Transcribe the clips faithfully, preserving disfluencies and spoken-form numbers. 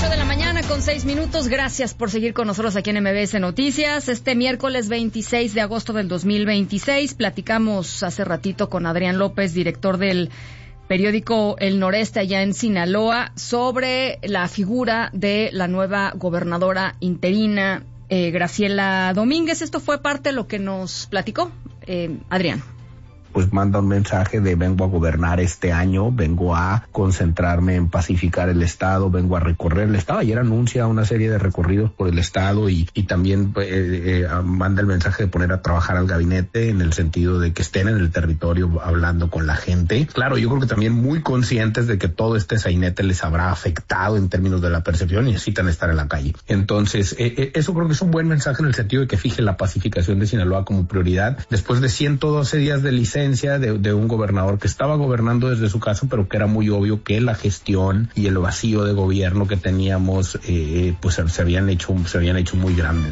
Con seis minutos, gracias por seguir con nosotros aquí en M B S Noticias. Este miércoles veintiséis de agosto del dos mil veintiséis platicamos hace ratito con Adrián López, director del periódico El Noreste allá en Sinaloa, sobre la figura de la nueva gobernadora interina, eh, Graciela Domínguez. Esto fue parte de lo que nos platicó eh, Adrián. Pues manda un mensaje de vengo a gobernar este año, vengo a concentrarme en pacificar el estado, vengo a recorrer el estado. Ayer anuncia una serie de recorridos por el estado y, y también eh, eh, manda el mensaje de poner a trabajar al gabinete en el sentido de que estén en el territorio hablando con la gente. Claro, yo creo que también muy conscientes de que todo este sainete les habrá afectado en términos de la percepción y necesitan estar en la calle. Entonces, eh, eh, eso creo que es un buen mensaje en el sentido de que fije la pacificación de Sinaloa como prioridad después de ciento doce días de licencia De, de un gobernador que estaba gobernando desde su casa, pero que era muy obvio que la gestión y el vacío de gobierno que teníamos eh, pues se habían hecho se habían hecho muy grandes.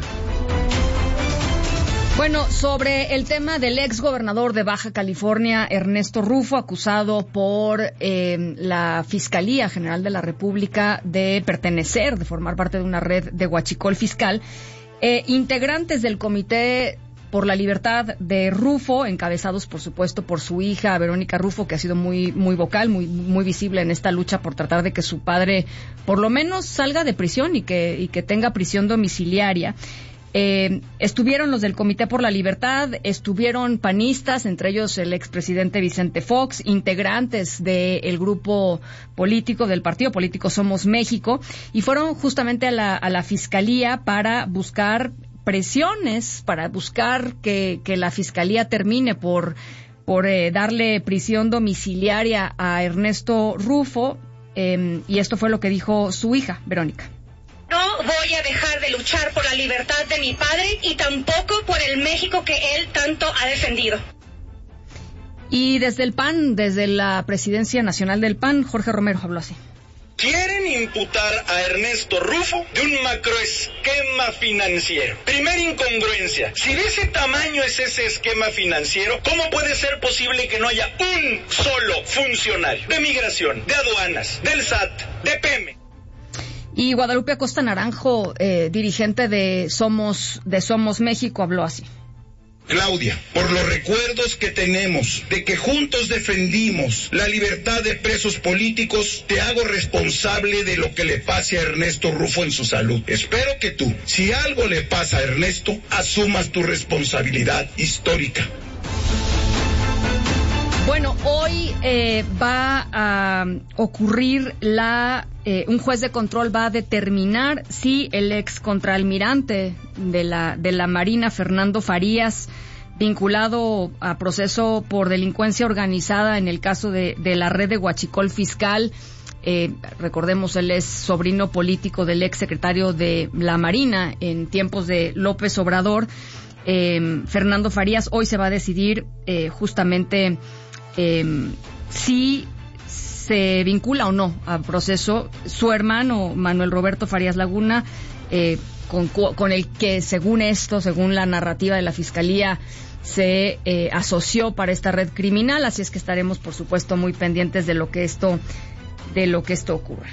Bueno, sobre el tema del ex gobernador de Baja California, Ernesto Rufo, acusado por eh, la Fiscalía General de la República de pertenecer, de formar parte de una red de huachicol fiscal, eh, integrantes del Comité por la Libertad de Rufo, encabezados por supuesto por su hija Verónica Rufo, que ha sido muy muy vocal, muy muy visible en esta lucha por tratar de que su padre por lo menos salga de prisión y que y que tenga prisión domiciliaria. Eh, estuvieron los del Comité por la Libertad, estuvieron panistas, entre ellos el expresidente Vicente Fox, integrantes del grupo político, del partido político Somos México, y fueron justamente a la, a la Fiscalía para buscar presiones, para buscar que, que la Fiscalía termine por, por eh, darle prisión domiciliaria a Ernesto Rufo, eh, y esto fue lo que dijo su hija, Verónica. No voy a dejar de luchar por la libertad de mi padre y tampoco por el México que él tanto ha defendido. Y desde el P A N, desde la Presidencia Nacional del P A N, Jorge Romero habló así. Quieren imputar a Ernesto Rufo de un macroesquema financiero. Primera incongruencia. Si de ese tamaño es ese esquema financiero, ¿cómo puede ser posible que no haya un solo funcionario de migración, de aduanas, del S A T, de P E M E? Y Guadalupe Acosta Naranjo, eh, dirigente de Somos, de Somos México, habló así. Claudia, por los recuerdos que tenemos de que juntos defendimos la libertad de presos políticos, te hago responsable de lo que le pase a Ernesto Rufo en su salud. Espero que tú, si algo le pasa a Ernesto, asumas tu responsabilidad histórica. Bueno, hoy eh, va a ocurrir la... Eh, un juez de control va a determinar si el ex contraalmirante de la, de la Marina, Fernando Farías, vinculado a proceso por delincuencia organizada en el caso de, de la red de huachicol fiscal, eh, recordemos, él es sobrino político del ex secretario de la Marina en tiempos de López Obrador, eh, Fernando Farías. Hoy se va a decidir eh, justamente eh, si se vincula o no a proceso su hermano Manuel Roberto Farías Laguna, eh, con, con el que según esto, según la narrativa de la Fiscalía, se eh, asoció para esta red criminal. Así es que estaremos, por supuesto, muy pendientes de lo que esto, de lo que esto ocurra.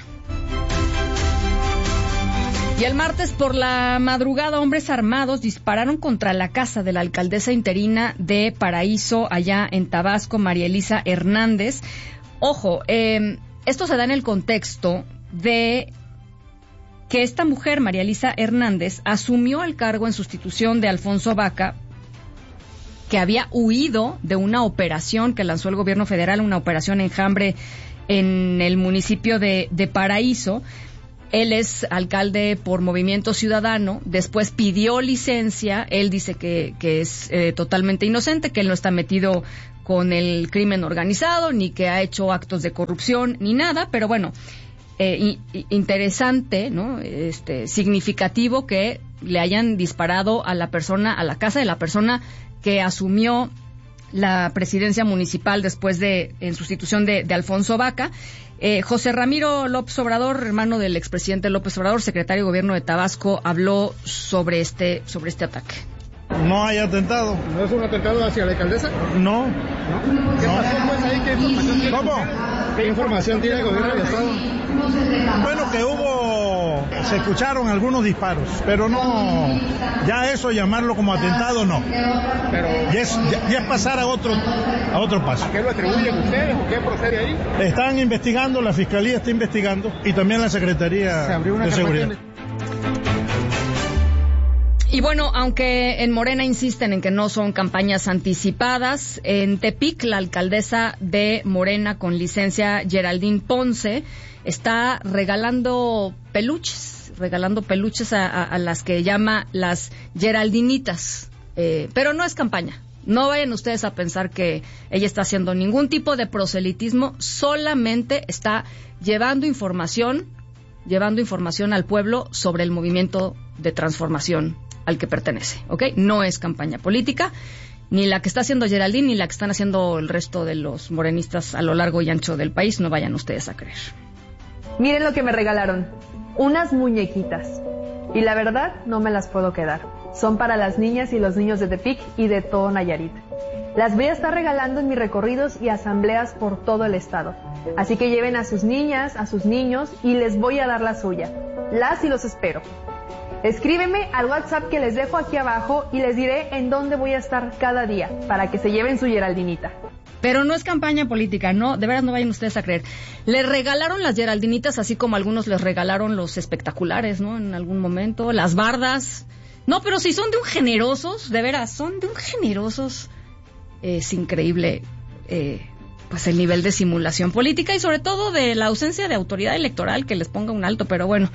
Y el martes por la madrugada, hombres armados dispararon contra la casa de la alcaldesa interina de Paraíso, allá en Tabasco, María Elisa Hernández. Ojo, eh, esto se da en el contexto de que esta mujer, María Elisa Hernández, asumió el cargo en sustitución de Alfonso Vaca, que había huido de una operación que lanzó el gobierno federal, una operación Enjambre en el municipio de, de Paraíso. Él es alcalde por Movimiento Ciudadano, después pidió licencia, él dice que, que es eh, totalmente inocente, que él no está metido con el crimen organizado, ni que ha hecho actos de corrupción, ni nada, pero bueno, eh, interesante, ¿no? Este, significativo que le hayan disparado a la persona, a la casa de la persona que asumió la presidencia municipal después de, en sustitución de, de Alfonso Vaca. Eh, José Ramiro López Obrador, hermano del expresidente López Obrador, secretario de Gobierno de Tabasco, habló sobre este, sobre este ataque. No hay atentado. ¿No es un atentado hacia la alcaldesa? No. ¿No? ¿Qué pasó pues ahí? ¿Qué información tiene? ¿Cómo? ¿Qué información tiene el gobierno del estado? Bueno, que hubo se escucharon algunos disparos, pero no, ya eso llamarlo como atentado no. Pero, ya, es, ya, ya es pasar a otro, a otro paso. ¿a qué lo atribuyen ustedes o qué procede ahí? Están investigando, la Fiscalía está investigando y también la Secretaría Se abrió una de Seguridad. de... Y bueno, aunque en Morena insisten en que no son campañas anticipadas, en Tepic, la alcaldesa de Morena con licencia, Geraldine Ponce, está regalando peluches, regalando peluches a, a, a las que llama las Geraldinitas. Eh, pero no es campaña. No vayan ustedes a pensar que ella está haciendo ningún tipo de proselitismo, solamente está llevando información, llevando información al pueblo sobre el movimiento de transformación al que pertenece, ¿ok? No es campaña política, ni la que está haciendo Geraldine, ni la que están haciendo el resto de los morenistas a lo largo y ancho del país, no vayan ustedes a creer. Miren lo que me regalaron, unas muñequitas, y la verdad no me las puedo quedar. Son para las niñas y los niños de Tepic y de todo Nayarit. Las voy a estar regalando en mis recorridos y asambleas por todo el estado. Así que lleven a sus niñas, a sus niños, y les voy a dar la suya. Las y los espero. Escríbeme al WhatsApp que les dejo aquí abajo y les diré en dónde voy a estar cada día para que se lleven su Geraldinita. Pero no es campaña política, no, de veras no vayan ustedes a creer. Les regalaron las Geraldinitas, así como algunos les regalaron los espectaculares, ¿no? En algún momento, las bardas. No, pero si son de un generosos, de veras, son de un generosos. Es increíble, eh, pues el nivel de simulación política y sobre todo de la ausencia de autoridad electoral que les ponga un alto, pero bueno.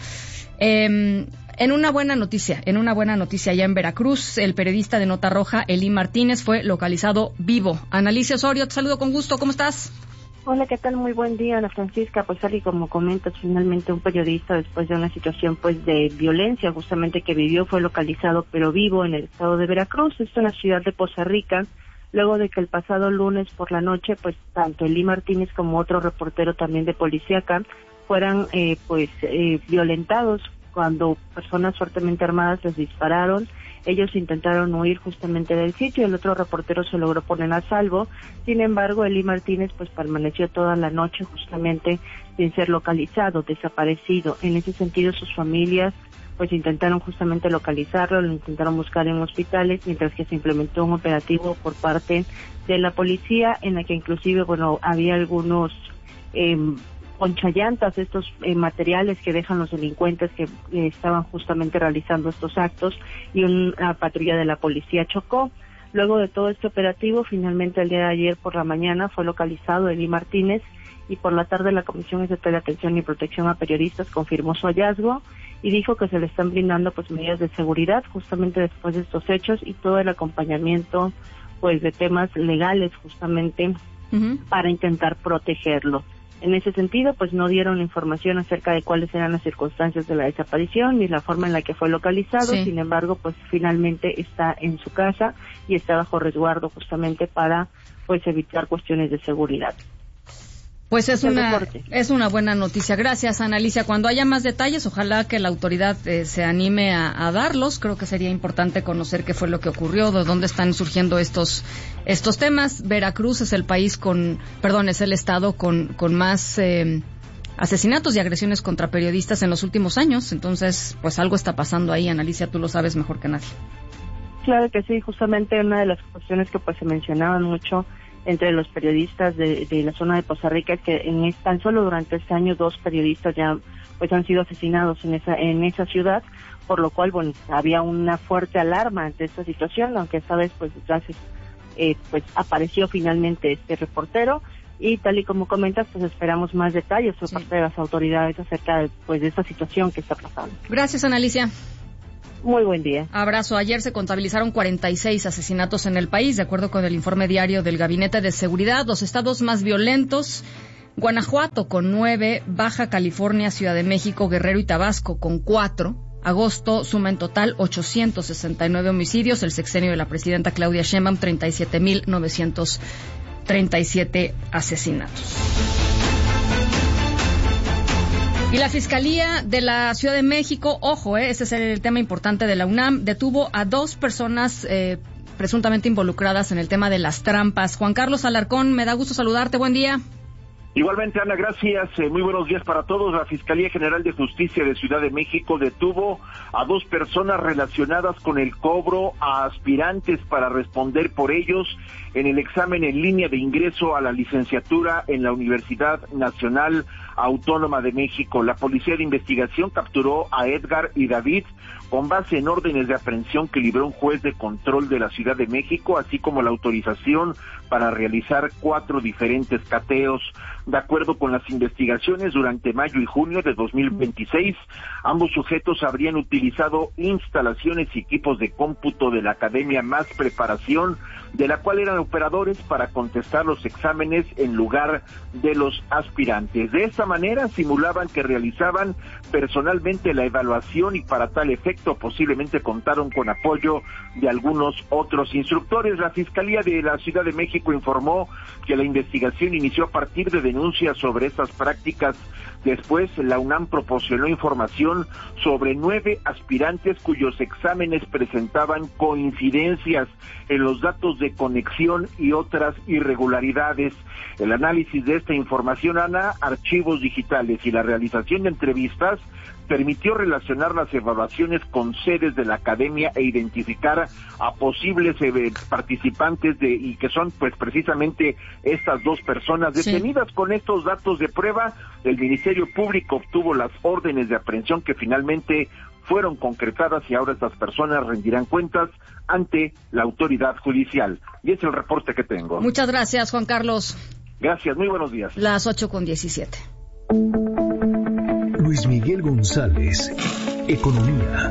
Eh, En una buena noticia, en una buena noticia allá en Veracruz, el periodista de Nota Roja, Elí Martínez, fue localizado vivo. Analicia Osorio, te saludo con gusto, ¿cómo estás? Hola, ¿qué tal? Muy buen día, Ana Francisca. Pues tal y como comentas, finalmente un periodista, después de una situación pues de violencia justamente que vivió, fue localizado pero vivo en el estado de Veracruz, esto en la ciudad de Poza Rica, luego de que el pasado lunes por la noche, pues tanto Elí Martínez como otro reportero también de Policíaca fueran eh, pues eh, violentados cuando personas fuertemente armadas les dispararon. Ellos intentaron huir justamente del sitio, el otro reportero se logró poner a salvo. Sin embargo, Elí Martínez pues permaneció toda la noche justamente sin ser localizado, desaparecido. En ese sentido, sus familias pues intentaron justamente localizarlo, lo intentaron buscar en hospitales, mientras que se implementó un operativo por parte de la policía, en la que inclusive, bueno, había algunos eh, ponchallantas, estos eh, materiales que dejan los delincuentes que eh, estaban justamente realizando estos actos, y una patrulla de la policía chocó. Luego de todo este operativo, finalmente el día de ayer por la mañana fue localizado Elí Martínez, y por la tarde la Comisión Estatal de Atención y Protección a Periodistas confirmó su hallazgo y dijo que se le están brindando pues medidas de seguridad justamente después de estos hechos y todo el acompañamiento pues de temas legales justamente uh-huh. para intentar protegerlo. En ese sentido, pues no dieron información acerca de cuáles eran las circunstancias de la desaparición ni la forma en la que fue localizado. Sí. Sin embargo, pues finalmente está en su casa y está bajo resguardo justamente para pues evitar cuestiones de seguridad. Pues es una es una buena noticia. Gracias, Analicia. Cuando haya más detalles, ojalá que la autoridad eh, se anime a, a darlos. Creo que sería importante conocer qué fue lo que ocurrió, de dónde están surgiendo estos estos temas. Veracruz es el país con, perdón, es el estado con con más eh, asesinatos y agresiones contra periodistas en los últimos años. Entonces, pues algo está pasando ahí, Analicia, tú lo sabes mejor que nadie. Claro que sí, justamente una de las cuestiones que pues se mencionaban mucho entre los periodistas de, de la zona de Poza Rica, que en tan solo durante este año dos periodistas ya pues han sido asesinados en esa en esa ciudad, por lo cual bueno había una fuerte alarma ante esta situación, aunque esta vez pues gracias eh, pues apareció finalmente este reportero, y tal y como comentas pues esperamos más detalles por sí. parte de las autoridades acerca de, pues de esta situación que está pasando. Gracias, Analicia. Muy buen día. Abrazo. Ayer se contabilizaron cuarenta y seis asesinatos en el país, de acuerdo con el informe diario del Gabinete de Seguridad. Los estados más violentos: Guanajuato con nueve, Baja California, Ciudad de México, Guerrero y Tabasco con cuatro. Agosto suma en total ochocientos sesenta y nueve homicidios. El sexenio de la presidenta Claudia Sheinbaum, treinta y siete mil novecientos treinta y siete asesinatos. Y la Fiscalía de la Ciudad de México, ojo, eh, ese es el tema importante de la UNAM, detuvo a dos personas eh, presuntamente involucradas en el tema de las trampas. Juan Carlos Alarcón, me da gusto saludarte, buen día. Igualmente, Ana, gracias. Eh, muy buenos días para todos. La Fiscalía General de Justicia de Ciudad de México detuvo a dos personas relacionadas con el cobro a aspirantes para responder por ellos en el examen en línea de ingreso a la licenciatura en la Universidad Nacional Autónoma de México. La Policía de Investigación capturó a Edgar y David con base en órdenes de aprehensión que libró un juez de control de la Ciudad de México, así como la autorización para realizar cuatro diferentes cateos. De acuerdo con las investigaciones, durante mayo y junio de dos mil veintiséis, ambos sujetos habrían utilizado instalaciones y equipos de cómputo de la Academia Más Preparación, de la cual eran operadores para contestar los exámenes en lugar de los aspirantes. De esta manera simulaban que realizaban personalmente la evaluación y para tal efecto posiblemente contaron con apoyo de algunos otros instructores. La Fiscalía de la Ciudad de México informó que la investigación inició a partir de denuncias sobre estas prácticas. Después, la UNAM proporcionó información sobre nueve aspirantes cuyos exámenes presentaban coincidencias en los datos de conexión y otras irregularidades. El análisis de esta información, Ana, archivos digitales y la realización de entrevistas permitió relacionar las evaluaciones con sedes de la academia e identificar a posibles eh, participantes de y que son pues precisamente estas dos personas detenidas. Sí. Con estos datos de prueba, el Ministerio Público obtuvo las órdenes de aprehensión que finalmente fueron concretadas y ahora estas personas rendirán cuentas ante la autoridad judicial. Y es el reporte que tengo. Muchas gracias, Juan Carlos. Gracias, muy buenos días. Las ocho con diecisiete. Luis Miguel González, Economía.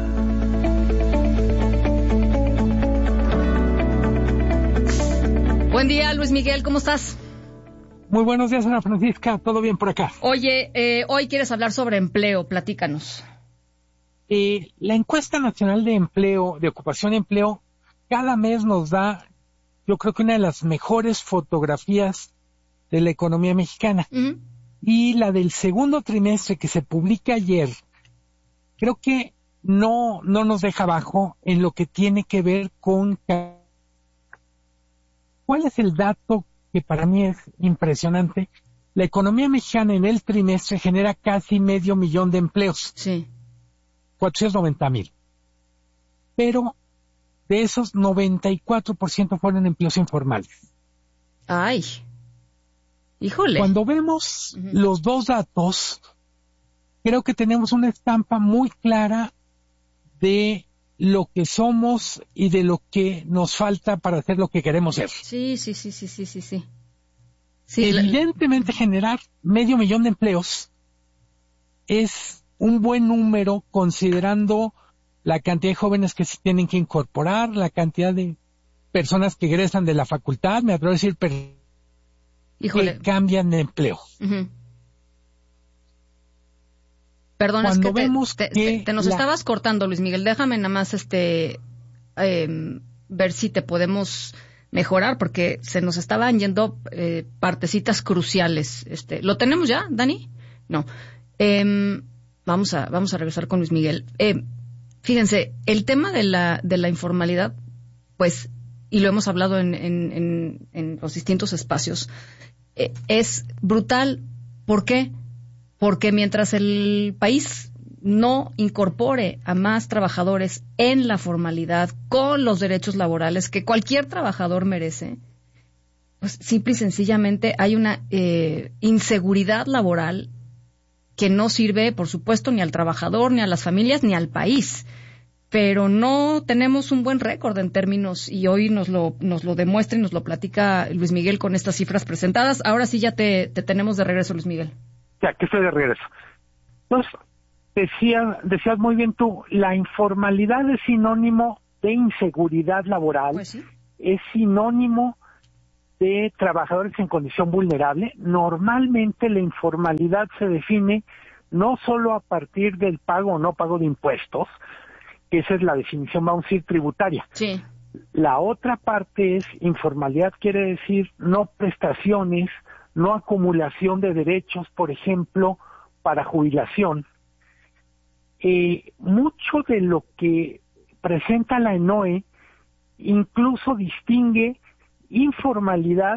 Buen día, Luis Miguel, ¿cómo estás? Muy buenos días, Ana Francisca, ¿todo bien por acá? Oye, eh, hoy quieres hablar sobre empleo, platícanos. Eh, la encuesta nacional de empleo, de ocupación y empleo, cada mes nos da, yo creo que una de las mejores fotografías de la economía mexicana. Uh-huh. Y la del segundo trimestre que se publica ayer, creo que no, no nos deja abajo en lo que tiene que ver con... ¿Cuál es el dato que para mí es impresionante? La economía mexicana en el trimestre genera casi medio millón de empleos. Sí. cuatrocientos noventa mil. Pero de esos, noventa y cuatro por ciento fueron empleos informales. Ay. Híjole. Cuando vemos uh-huh. los dos datos, creo que tenemos una estampa muy clara de lo que somos y de lo que nos falta para hacer lo que queremos ser. Sí, sí, sí, sí, sí, sí, sí. sí Evidentemente la... generar medio millón de empleos es un buen número considerando la cantidad de jóvenes que se tienen que incorporar, la cantidad de personas que egresan de la facultad, me atrevo a decir personas Híjole. que cambian de empleo. Uh-huh. Perdón, Cuando es que, vemos te, que te, te nos la... estabas cortando, Luis Miguel. Déjame nada más este eh, ver si te podemos mejorar, porque se nos estaban yendo eh, partecitas cruciales. Este, ¿lo tenemos ya, Dani? No. Eh, vamos a vamos a regresar con Luis Miguel. Eh, fíjense, el tema de la de la informalidad, pues, y lo hemos hablado en en, en, en los distintos espacios, eh, es brutal. ¿Por qué? Porque mientras el país no incorpore a más trabajadores en la formalidad con los derechos laborales que cualquier trabajador merece, pues simple y sencillamente hay una eh, inseguridad laboral que no sirve, por supuesto, ni al trabajador, ni a las familias, ni al país. Pero no tenemos un buen récord en términos, y hoy nos lo nos lo demuestra y nos lo platica Luis Miguel con estas cifras presentadas. Ahora sí ya te, te tenemos de regreso, Luis Miguel. Ya, que estoy de regreso. Entonces, decía, decías muy bien tú, la informalidad es sinónimo de inseguridad laboral, pues sí. Es sinónimo de trabajadores en condición vulnerable. Normalmente la informalidad se define no solo a partir del pago o no pago de impuestos, que esa es la definición, vamos a decir, tributaria. Sí. La otra parte es, informalidad quiere decir no prestaciones, no acumulación de derechos, por ejemplo, para jubilación. Eh, mucho de lo que presenta la E N O E incluso distingue informalidad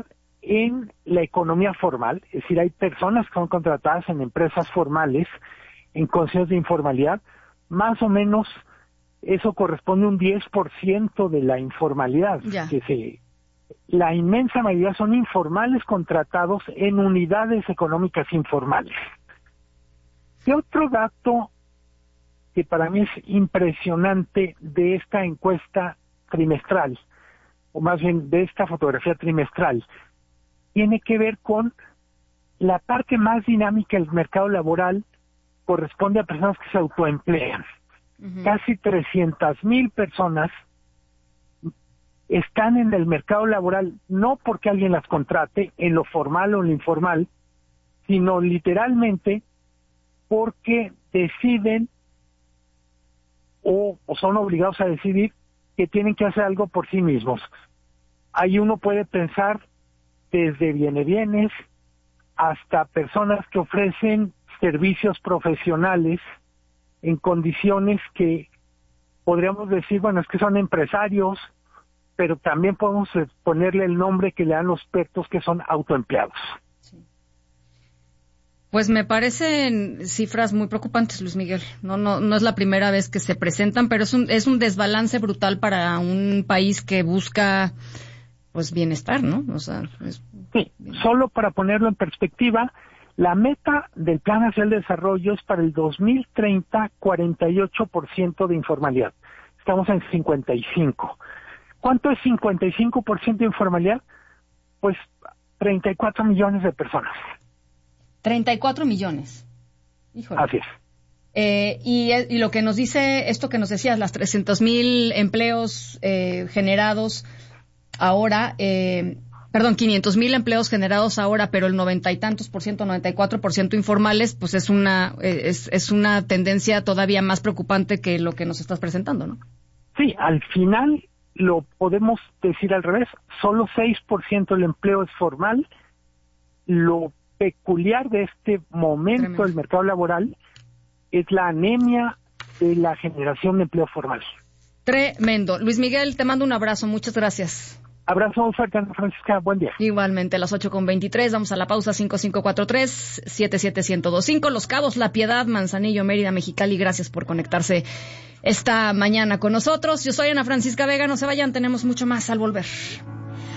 en la economía formal, es decir, hay personas que son contratadas en empresas formales, en condiciones de informalidad, más o menos eso corresponde a un diez por ciento de la informalidad. Ya. Que se, la inmensa mayoría son informales contratados en unidades económicas informales. Y otro dato que para mí es impresionante de esta encuesta trimestral, o más bien de esta fotografía trimestral, tiene que ver con la parte más dinámica del mercado laboral, corresponde a personas que se autoemplean. Uh-huh. Casi trescientas mil personas están en el mercado laboral no porque alguien las contrate en lo formal o en lo informal, sino literalmente porque deciden o, o son obligados a decidir que tienen que hacer algo por sí mismos. Ahí uno puede pensar desde viene bienes hasta personas que ofrecen servicios profesionales en condiciones que podríamos decir, bueno, es que son empresarios, pero también podemos ponerle el nombre que le dan los expertos, que son autoempleados. Sí. Pues me parecen cifras muy preocupantes, Luis Miguel. No, no, no es la primera vez que se presentan, pero es un, es un desbalance brutal para un país que busca, pues, bienestar, ¿no? O sea, es... Sí, solo para ponerlo en perspectiva, la meta del Plan Nacional de Desarrollo es para el dos mil treinta, cuarenta y ocho por ciento de informalidad. Estamos en cincuenta y cinco. ¿Cuánto es cincuenta y cinco por ciento de informalidad? Pues treinta y cuatro millones de personas. treinta y cuatro millones. Híjole. Así es. Eh, y, y lo que nos dice, esto que nos decías, las trescientos mil empleos eh, generados ahora, eh, perdón, quinientos mil empleos generados ahora, pero el noventa y tantos por ciento, noventa y cuatro por ciento informales, pues es una, eh, es, es una tendencia todavía más preocupante que lo que nos estás presentando, ¿no? Sí, al final lo podemos decir al revés, solo seis por ciento del empleo es formal. Lo peculiar de este momento Tremendo. del mercado laboral es la anemia de la generación de empleo formal. Tremendo. Luis Miguel, te mando un abrazo, muchas gracias. Abrazo fuerte, Ana Francisca, buen día. Igualmente, a las ocho con veintitrés, vamos a la pausa. Cinco cinco cuatro tres, siete siete uno cero dos cinco, Los Cabos, La Piedad, Manzanillo, Mérida, Mexicali. Gracias por conectarse esta mañana con nosotros. Yo soy Ana Francisca Vega, no se vayan, tenemos mucho más al volver.